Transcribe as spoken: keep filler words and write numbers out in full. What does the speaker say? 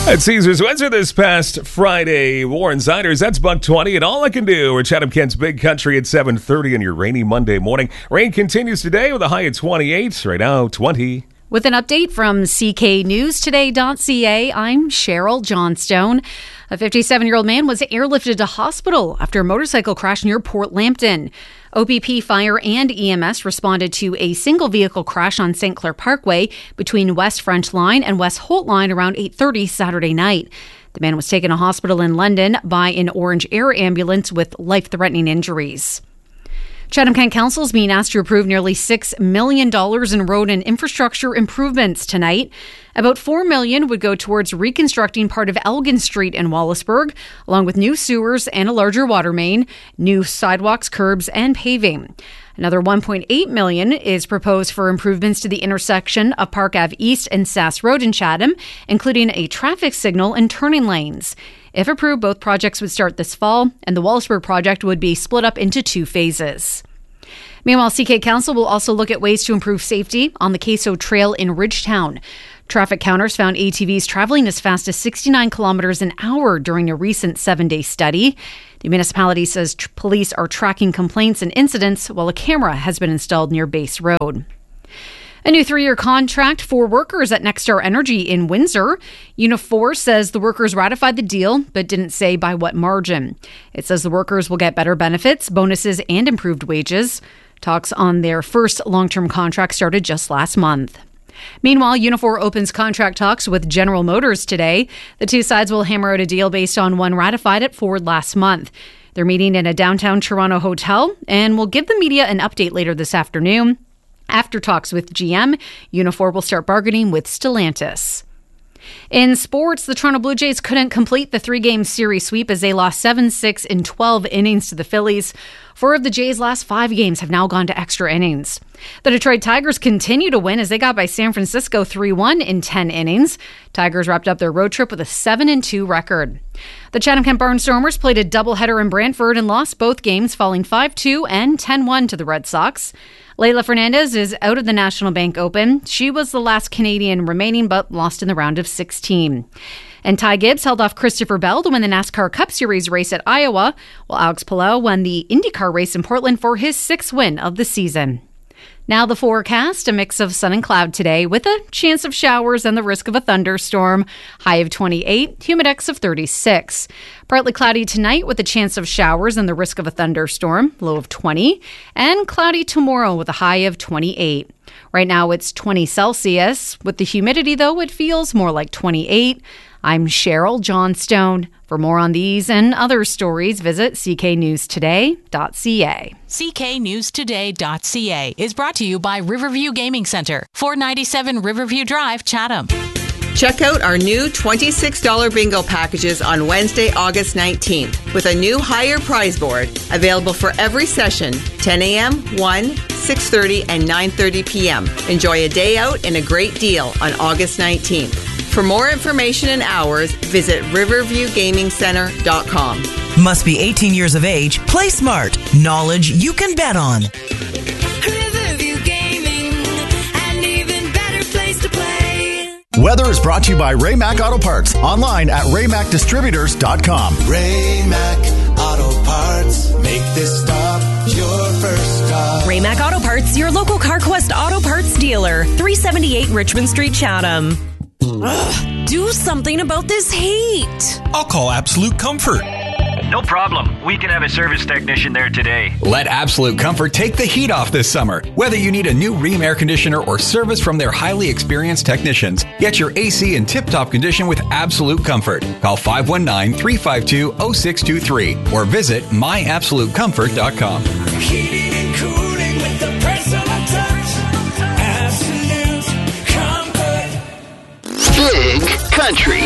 At Caesars Windsor this past Friday, Warren Ziners, that's buck twenty, and all I can do. We're Chatham Kent's Big Country at seven thirty on your rainy Monday morning. Rain continues today with a high at twenty-eight, right now twenty. With an update from C K News Today dot C A, I'm Cheryl Johnstone. A fifty-seven-year-old man was airlifted to hospital after a motorcycle crash near Port Lambton. O P P, Fire, and E M S responded to a single vehicle crash on Saint Clair Parkway between West French Line and West Holt Line around eight thirty Saturday night. The man was taken to hospital in London by an Orange Air ambulance with life-threatening injuries. Chatham Kent Council is being asked to approve nearly six million dollars in road and infrastructure improvements tonight. About four million dollars would go towards reconstructing part of Elgin Street in Wallaceburg, along with new sewers and a larger water main, new sidewalks, curbs, and paving. Another one point eight million dollars is proposed for improvements to the intersection of Park Avenue East and Sass Road in Chatham, including a traffic signal and turning lanes. If approved, both projects would start this fall, and the Wallaceburg project would be split up into two phases. Meanwhile, C K Council will also look at ways to improve safety on the Queso Trail in Ridgetown. Traffic counters found A T Vs traveling as fast as sixty-nine kilometers an hour during a recent seven-day study. The municipality says tr- police are tracking complaints and incidents while a camera has been installed near Base Road. A new three-year contract for workers at Nexstar Energy in Windsor. Unifor says the workers ratified the deal, but didn't say by what margin. It says the workers will get better benefits, bonuses, and improved wages. Talks on their first long-term contract started just last month. Meanwhile, Unifor opens contract talks with General Motors today. The two sides will hammer out a deal based on one ratified at Ford last month. They're meeting in a downtown Toronto hotel and will give the media an update later this afternoon. After talks with G M, Unifor will start bargaining with Stellantis. In sports, the Toronto Blue Jays couldn't complete the three-game series sweep as they lost seven six in twelve innings to the Phillies. Four of the Jays' last five games have now gone to extra innings. The Detroit Tigers continue to win as they got by San Francisco three one in ten innings. Tigers wrapped up their road trip with a seven and two record. The Chatham Kent Barnstormers played a doubleheader in Brantford and lost both games, falling five two and ten one to the Red Sox. Leila Fernandez is out of the National Bank Open. She was the last Canadian remaining, but lost in the round of sixteen. And Ty Gibbs held off Christopher Bell to win the NASCAR Cup Series race at Iowa, while Alex Palou won the IndyCar race in Portland for his sixth win of the season. Now the forecast, a mix of sun and cloud today with a chance of showers and the risk of a thunderstorm. High of twenty-eight, humidex of thirty-six. Partly cloudy tonight with a chance of showers and the risk of a thunderstorm. Low of twenty. And cloudy tomorrow with a high of twenty-eight. Right now it's twenty Celsius. With the humidity, though, it feels more like twenty-eight. I'm Cheryl Johnstone. For more on these and other stories, visit C K News Today dot C A. C K News Today dot C A is brought to you by Riverview Gaming Center, four ninety-seven Riverview Drive, Chatham. Check out our new twenty-six dollars bingo packages on Wednesday, August nineteenth, with a new higher prize board available for every session, ten a.m., one, six thirty, and nine thirty p.m. Enjoy a day out and a great deal on August nineteenth. For more information and hours, visit riverview gaming center dot com. Must be eighteen years of age. Play smart. Knowledge you can bet on. Riverview Gaming, an even better place to play. Weather is brought to you by Ray Mac Auto Parts. Online at ray mac distributors dot com. Ray Mac Auto Parts. Make this stop your first stop. Ray Mac Auto Parts, your local CarQuest Auto Parts dealer. three seventy-eight Richmond Street, Chatham. Ugh, do something about this heat. I'll call Absolute Comfort. No problem. We can have a service technician there today. Let Absolute Comfort take the heat off this summer. Whether you need a new Rheem air conditioner or service from their highly experienced technicians, get your A C in tip-top condition with Absolute Comfort. Call five one nine, three five two, zero six two three or visit my absolute comfort dot com. Heating and cooling with the personal touch. Absolute Comfort. Big Country.